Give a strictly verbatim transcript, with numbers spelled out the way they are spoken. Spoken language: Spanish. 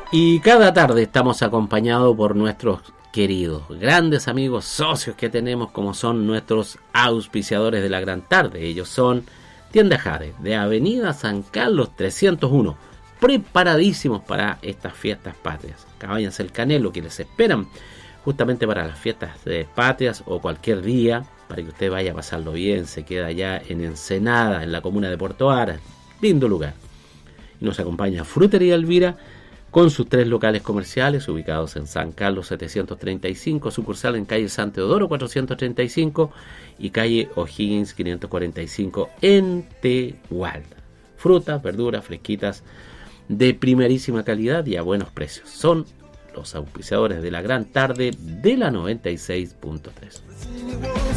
Y cada tarde estamos acompañados por nuestros queridos, grandes amigos, socios que tenemos, como son nuestros auspiciadores de la gran tarde. Ellos son Tienda Jade, de Avenida San Carlos trescientos uno, preparadísimos para estas fiestas patrias. Cabañas El Canelo, que les esperan justamente para las fiestas de patrias o cualquier día, para que usted vaya a pasarlo bien. Se queda allá en Ensenada, en la comuna de Puerto Aras, lindo lugar. Y nos acompaña Frutería Elvira, con sus tres locales comerciales ubicados en San Carlos setecientos treinta y cinco, sucursal en calle San Teodoro cuatrocientos treinta y cinco y calle O'Higgins quinientos cuarenta y cinco en Tehuala. Frutas, verduras fresquitas de primerísima calidad y a buenos precios. Son los auspiciadores de la gran tarde de la noventa y seis punto tres.